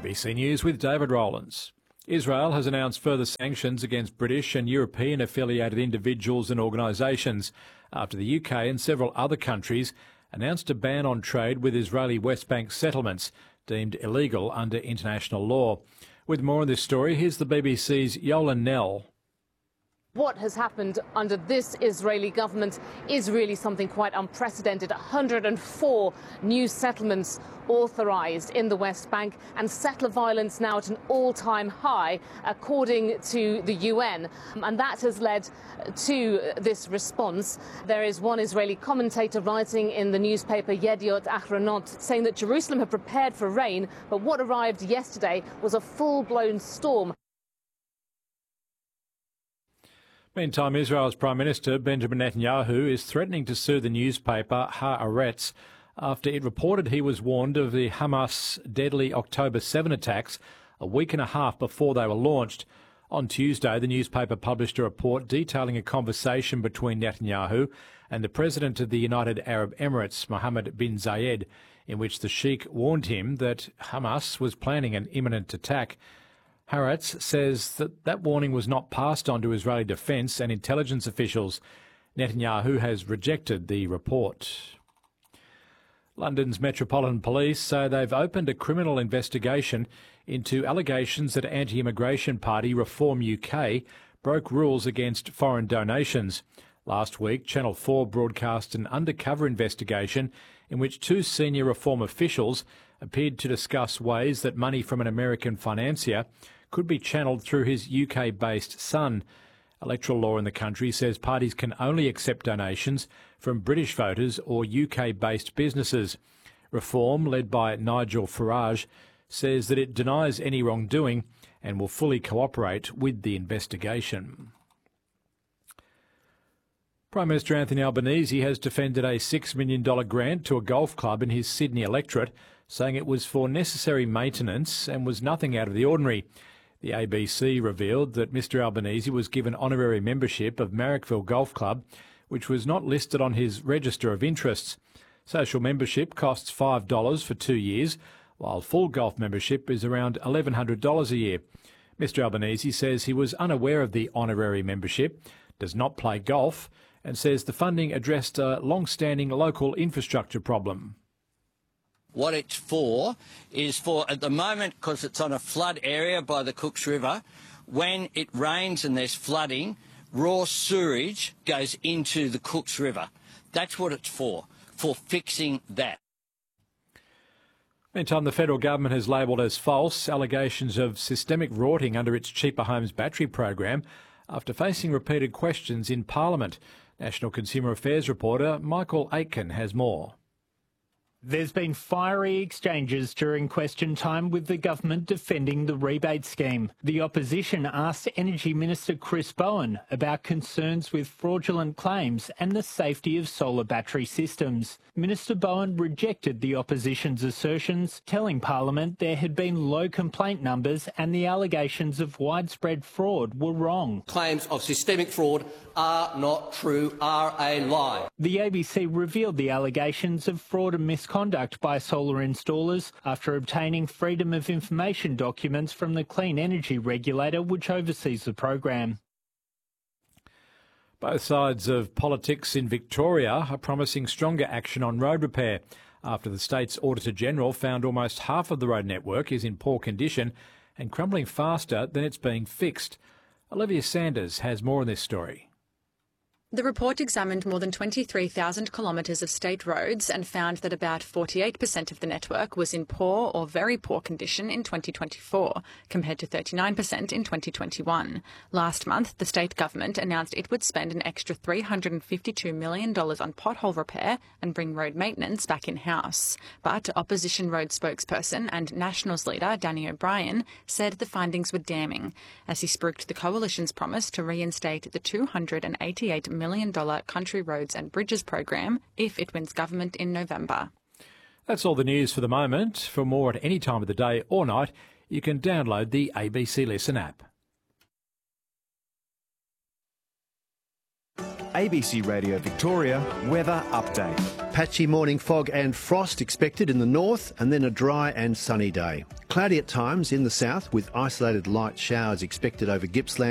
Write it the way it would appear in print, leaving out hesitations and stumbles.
ABC News with David Rowlands. Israel has announced further sanctions against British and European affiliated individuals and organisations after the UK and several other countries announced a ban on trade with Israeli West Bank settlements deemed illegal under international law. With more on this story, here's the BBC's Yolan Nell. What has happened under this Israeli government is really something quite unprecedented. 104 new settlements authorised in the West Bank, and settler violence now at an all-time high, according to the UN. And that has led to this response. There is one Israeli commentator writing in the newspaper Yediot Ahronot saying that Jerusalem had prepared for rain, but what arrived yesterday was a full-blown storm. Meantime, Israel's Prime Minister Benjamin Netanyahu is threatening to sue the newspaper Haaretz after it reported he was warned of the Hamas deadly October 7 attacks a week and a half before they were launched. On Tuesday, the newspaper published a report detailing a conversation between Netanyahu and the President of the United Arab Emirates, Mohammed bin Zayed, in which the Sheikh warned him that Hamas was planning an imminent attack. Haaretz says that warning was not passed on to Israeli defence and intelligence officials. Netanyahu has rejected the report. London's Metropolitan Police say they've opened a criminal investigation into allegations that anti-immigration party Reform UK broke rules against foreign donations. Last week, Channel 4 broadcast an undercover investigation in which two senior Reform officials appeared to discuss ways that money from an American financier could be channelled through his UK-based son. Electoral law in the country says parties can only accept donations from British voters or UK-based businesses. Reform, led by Nigel Farage, says that it denies any wrongdoing and will fully cooperate with the investigation. Prime Minister Anthony Albanese has defended a $6 million grant to a golf club in his Sydney electorate, saying it was for necessary maintenance and was nothing out of the ordinary. The ABC revealed that Mr Albanese was given honorary membership of Marrickville Golf Club, which was not listed on his register of interests. Social membership costs $5 for 2 years, while full golf membership is around $1,100 a year. Mr Albanese says he was unaware of the honorary membership, does not play golf, and says the funding addressed a long-standing local infrastructure problem. What it's for is for, at the moment, because it's on a flood area by the Cooks River, when it rains and there's flooding, raw sewage goes into the Cooks River. That's what it's for fixing that. Meantime, the federal government has labelled as false allegations of systemic rorting under its Cheaper Homes battery program after facing repeated questions in Parliament. National Consumer Affairs reporter Michael Aitken has more. There's been fiery exchanges during question time with the government defending the rebate scheme. The opposition asked Energy Minister Chris Bowen about concerns with fraudulent claims and the safety of solar battery systems. Minister Bowen rejected the opposition's assertions, telling Parliament there had been low complaint numbers and the allegations of widespread fraud were wrong. Claims of systemic fraud are not true, are a lie. The ABC revealed the allegations of fraud and misconduct by solar installers after obtaining Freedom of Information documents from the Clean Energy Regulator, which oversees the program. Both sides of politics in Victoria are promising stronger action on road repair after the state's Auditor-General found almost half of the road network is in poor condition and crumbling faster than it's being fixed. Olivia Sanders has more on this story. The report examined more than 23,000 kilometres of state roads and found that about 48% of the network was in poor or very poor condition in 2024, compared to 39% in 2021. Last month, the state government announced it would spend an extra $352 million on pothole repair and bring road maintenance back in-house. But opposition road spokesperson and Nationals leader Danny O'Brien said the findings were damning, as he spruiked the coalition's promise to reinstate the $288 million Country Roads and Bridges program if it wins government in November. That's all the news for the moment. For more at any time of the day or night, you can download the ABC Listen app. ABC Radio Victoria weather update. Patchy morning fog and frost expected in the north, and then a dry and sunny day. Cloudy at times in the south with isolated light showers expected over Gippsland.